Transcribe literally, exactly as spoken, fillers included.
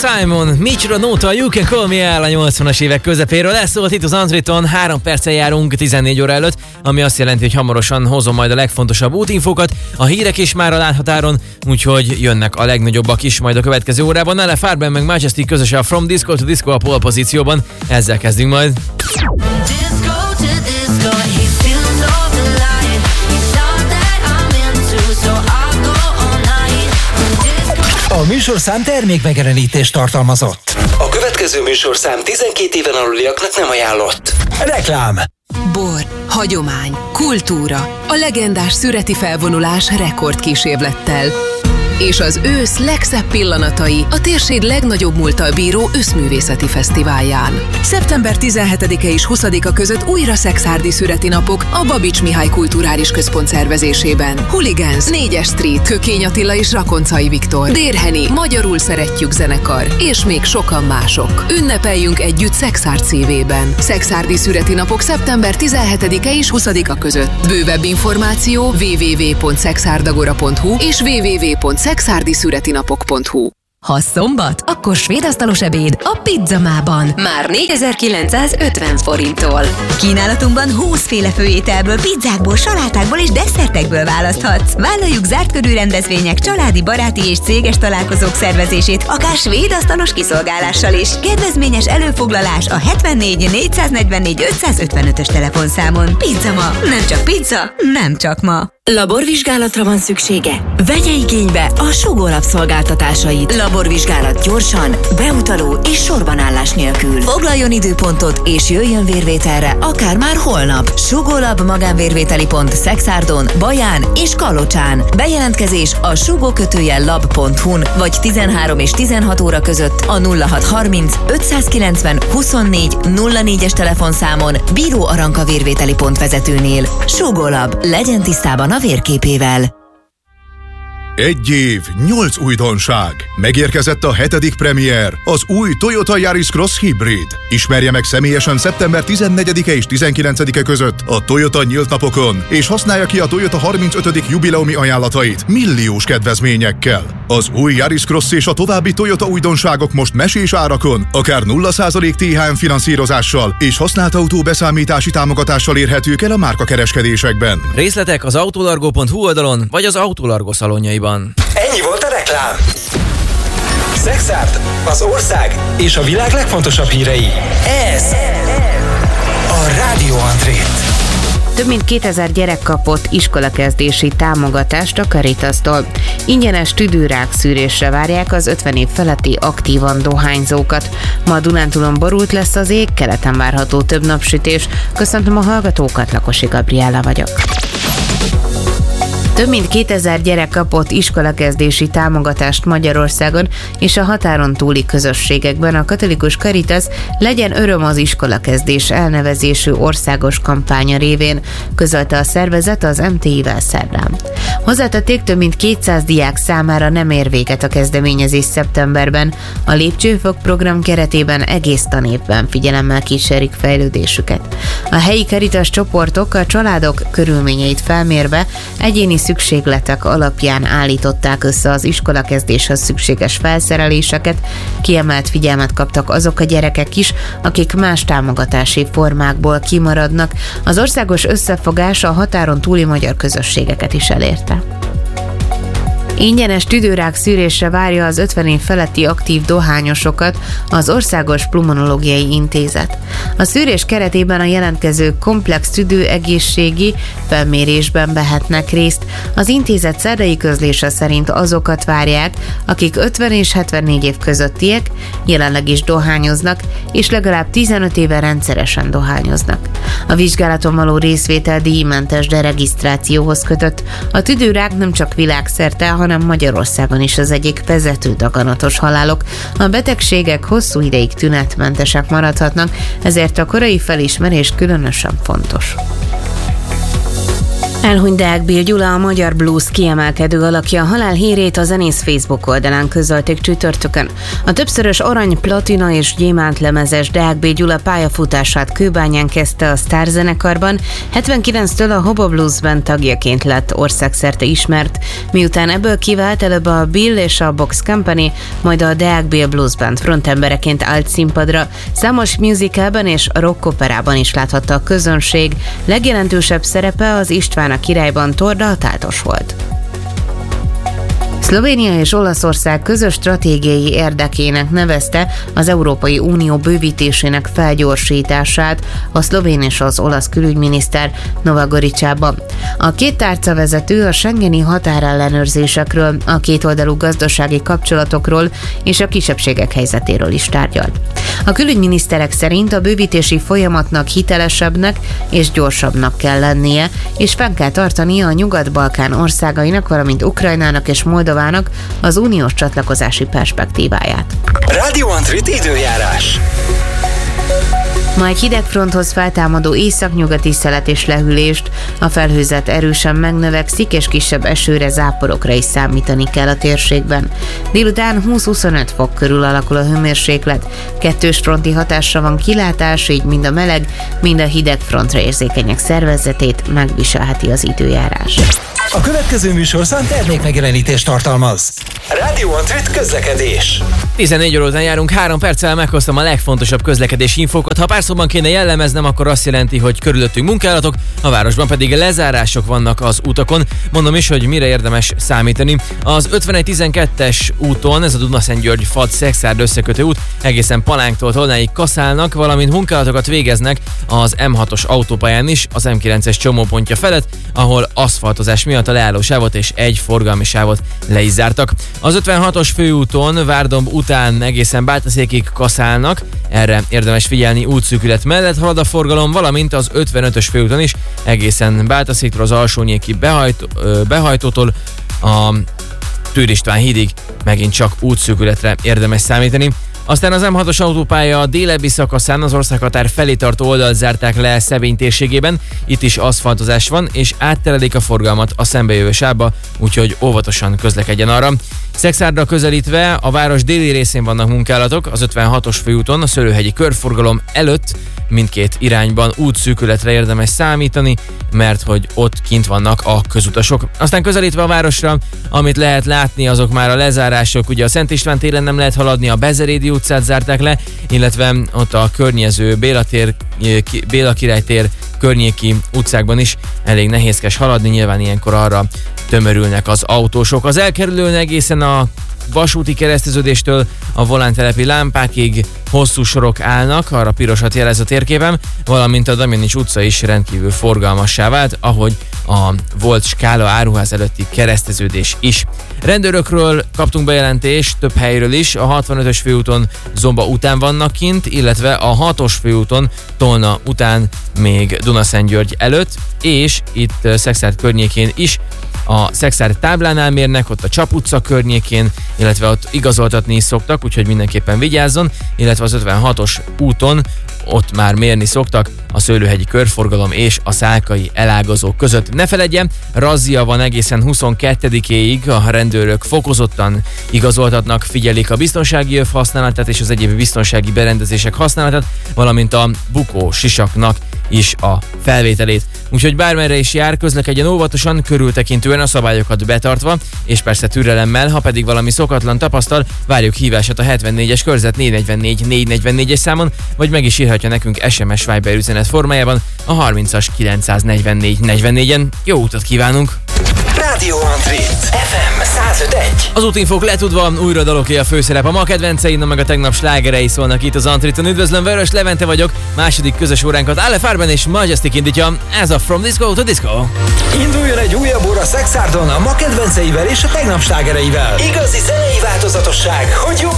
Simon, micsoda nóta, You Can Call Me el a nyolcvanas évek közepéről. Ez szólt itt az Andriton, három perccel járunk tizennégy óra előtt, ami azt jelenti, hogy hamarosan hozom majd a legfontosabb útinfókat, a hírek is már a láthatáron, úgyhogy jönnek a legnagyobbak is majd a következő órában. Nele Farben meg Majestic közösen a From Disco to Disco a pole pozícióban. Ezzel kezdünk majd. A műsorszám termékmegjelenítést tartalmazott. A következő műsorszám tizenkét éven aluliaknak nem ajánlott. Reklám. Bor, hagyomány, kultúra, a legendás szüreti felvonulás rekordkísérlettel. És az ősz legszebb pillanatai a térség legnagyobb múlttal bíró összművészeti fesztiválján. szeptember tizenhetedike és huszadika között újra szekszárdi szüreti napok a Babics Mihály Kulturális Központ szervezésében. Hooligans, négyes Street, Kökény Attila és Rakoncai Viktor, Dérheni, Magyarul Szeretjük zenekar, és még sokan mások. Ünnepeljünk együtt Szekszárd szívében. Szekszárdi szüreti napok szeptember tizenhetedike és huszadika között. Bővebb információ double-u double-u double-u pont szekszárdagora pont hu és double-u double-u double-u pont szekszárdi szüreti napok pont hu. Ha szombat, akkor svédasztalos ebéd a Pizzamában. Már négyezer-kilencszázötven forinttól. Kínálatunkban húszféle főételből, pizzákból, salátákból és desszertekből választhatsz. Vállaljuk zárt körű rendezvények, családi, baráti és céges találkozók szervezését, akár svédasztalos kiszolgálással is. Kedvezményes előfoglalás a hetvennégy négyszáznegyvennégy ötszázötvenötös telefonszámon. Pizzama, nem csak pizza, nem csak ma. Laborvizsgálatra van szüksége? Vegye igénybe a Sugó Lab szolgáltatásait. Laborvizsgálat gyorsan, beutaló és sorbanállás nélkül. Foglaljon időpontot és jöjjön vérvételre, akár már holnap. Sugó Lab magánvérvételi pont Szekszárdon, Baján és Kalocsán. Bejelentkezés a sugó kötőjel lab pont hu-n vagy tizenhárom és tizenhat óra között a nulla hat harminc ötszázkilencven huszonnégy nulla négyes telefonszámon Bíró Aranka vérvételi pont vezetőnél. Sugó Lab, legyen tisztában a vérképével. Egy év, nyolc újdonság. Megérkezett a hetedik premier, az új Toyota Yaris Cross Hybrid. Ismerje meg személyesen szeptember tizennegyedike és tizenkilencedike között a Toyota nyílt napokon, és használja ki a Toyota harmincötödik jubileumi ajánlatait milliós kedvezményekkel. Az új Yaris Cross és a további Toyota újdonságok most mesés árakon, akár nulla százalék té há em finanszírozással és használt autó beszámítási támogatással érhetők el a márkakereskedésekben. Részletek az autolargo pont hu oldalon, vagy az Autolargo szalonjaiban. Ennyi volt a reklám. Szekszárd, az ország és a világ legfontosabb hírei. Ez a Rádió Andrét. Több mint kétezer gyerek kapott iskolakezdési támogatást a Caritastól. Ingyenes tüdőrák szűrésre várják az ötven év feletti aktívan dohányzókat. Ma Dunántúlon borult lesz az ég, keleten várható több napsütés. Köszöntöm a hallgatókat, Lakosi Gabriella vagyok. Több mint kétezer gyerek kapott iskolakezdési támogatást Magyarországon és a határon túli közösségekben. A katolikus Caritas Legyen öröm az iskolakezdés elnevezésű országos kampánya révén, közölte a szervezet az em té i-vel szerdán. Hozzátették, több mint kétszáz diák számára nem ér véget a kezdeményezés szeptemberben. A Lépcsőfok program keretében egész tanévben figyelemmel kísérik fejlődésüket. A helyi Caritas csoportok a családok körülményeit felmérve egyéni szükségletek alapján állították össze az iskolakezdéshez szükséges felszereléseket. Kiemelt figyelmet kaptak azok a gyerekek is, akik más támogatási formákból kimaradnak. Az országos összefogás a határon túli magyar közösségeket is elérte. Ingyenes tüdőrák szűrésre várja az ötven év feletti aktív dohányosokat az Országos Pulmonológiai Intézet. A szűrés keretében a jelentkezők komplex tüdőegészségi felmérésben vehetnek részt. Az intézet szerdai közlése szerint azokat várják, akik ötven és hetvennégy év közöttiek, jelenleg is dohányoznak, és legalább tizenöt éve rendszeresen dohányoznak. A vizsgálaton való részvétel díjmentes deregisztrációhoz kötött. A tüdőrák nem csak világszerte, hanem Magyarországon is az egyik vezető daganatos halálok. A betegségek hosszú ideig tünetmentesek maradhatnak, ezért a korai felismerés különösen fontos. Elhunyt Deák Bill Gyula, a magyar blues kiemelkedő alakja. A halál hírét a zenész Facebook oldalán közölték csütörtökön. A többszörös arany, platina és gyémánt lemezes Deák Bill Gyula pályafutását Kőbányán kezdte a Sztár zenekarban, hetvenkilenctől a Hobo Blues Band tagjaként lett országszerte ismert, miután ebből kivált, előbb a Bill és a Box Company, majd a Deák Bill Blues Band frontembereként állt színpadra. Számos musicalben és rockoperában is láthatta a közönség. Legjelentősebb szerepe az István a királyban Torda a táltos volt. Szlovénia és Olaszország közös stratégiai érdekének nevezte az Európai Unió bővítésének felgyorsítását a szlovén és az olasz külügyminiszter Nova Goricsában. A két tárcavezető a schengeni határellenőrzésekről, a kétoldalú gazdasági kapcsolatokról és a kisebbségek helyzetéről is tárgyalt. A külügyminiszterek szerint a bővítési folyamatnak hitelesebbnek és gyorsabbnak kell lennie, és fenn kell tartania a Nyugat-Balkán országainak, valamint Ukrajnának és Moldovának az uniós csatlakozási perspektíváját. Radio Antrit időjárás. Ma egy hidegfronthoz feltámadó északnyugati szelet és lehűlést, a felhőzet erősen megnövekszik, és kisebb esőre, záporokra is számítani kell a térségben. Délután húsz-huszonöt fok körül alakul a hőmérséklet, kettős fronti hatásra van kilátás, így mind a meleg, mind a hideg frontra érzékenyek szervezetét megviselheti az időjárás. A következő műsorszám termékmegjelenítést tartalmaz. Radio Antrit közlekedés. tizennégy óra után járunk, három perccel meghoztam a legfontosabb közlekedési infókat. Ha pár szóban kéne jellemeznem, akkor azt jelenti, hogy körülöttünk munkálatok, a városban pedig lezárások vannak az utakon. Mondom is, hogy mire érdemes számítani. Az ötvenegy tizenkettes úton, ez a Dunaszentgyörgy-Fad-Szekszárd összekötő út, egészen Palánktól Tolnáig kaszálnak, valamint munkálatokat végeznek az em hatos autópályán is, az em kilences csomópontja felett, ahol aszfaltozás miatt a leálló sávot és egy forgalmi sávot le is zártak. Az ötvenhatos főúton Várdomb után egészen Bátaszékig kaszálnak, erre érdemes figyelni, útszűkület mellett halad a forgalom, valamint az ötvenötös főúton is egészen Bátaszéktől az Alsónyéki behajtó, behajtótól a Tűr István hídig megint csak útszűkületre érdemes számítani. Aztán az em hatos autópálya délebbi szakaszán az országhatár felé tartó oldalt zárták le Szebény térségében, itt is aszfaltozás van, és átterelik a forgalmat a szembejövő sávba, úgyhogy óvatosan közlekedjen arra. Szekszárdra közelítve a város déli részén vannak munkálatok, az ötvenhatos főúton a Szőlőhegyi körforgalom előtt mindkét irányban útszűkületre érdemes számítani, mert hogy ott kint vannak a közutasok. Aztán közelítve a városra, amit lehet látni, azok már a lezárások, ugye a Szent István téren nem lehet haladni, a Bezerédi utcát zárták le, illetve ott a környező Béla tér, Béla Király tér környéki utcákban is elég nehézkes haladni, nyilván ilyenkor arra tömörülnek az autósok. Az elkerülőn egészen a vasúti kereszteződéstől a volántelepi lámpákig hosszú sorok állnak, arra pirosat jelez a térképen, valamint a Damjanics utca is rendkívül forgalmassá vált, ahogy a volt Skála áruház előtti kereszteződés is. Rendőrökről kaptunk bejelentést több helyről is, a hatvanötös főúton Zomba után vannak kint, illetve a hatos főúton Tolna után még Dunaszentgyörgy előtt, és itt Szekszárd környékén is a Szekszárd táblánál mérnek, ott a Csap utca környékén, illetve ott igazoltatni is szoktak, úgyhogy mindenképpen vigyázzon, illetve az ötvenhatos úton ott már mérni szoktak a Szőlőhegyi körforgalom és a Szálkai elágazók között. Ne feledjen, razzia van egészen huszonkettedikéig, a rendőrök fokozottan igazoltatnak, figyelik a biztonsági öv használatát és az egyéb biztonsági berendezések használatát, valamint a bukó sisaknak is a felvételét. Úgyhogy bármerre is jár, közlekedjen óvatosan, körültekintően a szabályokat betartva, és persze türelemmel, ha pedig valami szokatlan tapasztal, várjuk hívását a hetvennégyes körzet négyszáznegyvennégy négyszáznegyvennégyes számon, vagy meg is írhatja nekünk es em es Viber üzenet formájában a harmincas kilencszáznegyvennégy negyvennégyen. Jó utat kívánunk! Radio Antrit ef em száz öt egy. Az útinfók letudva, újra daloké a főszerep. A ma kedvenceim, meg a tegnap slágerei szólnak itt az Antriton. Üdvözlöm, Vörös Levente vagyok. Második közös óránkat Ale Farben és Majestic indítja. Ez a From Disco to Disco. Induljon egy újabb óra Szekszárdon a ma kedvenceivel és a tegnap slágereivel. Igazi zenei változatosság, hogy jobb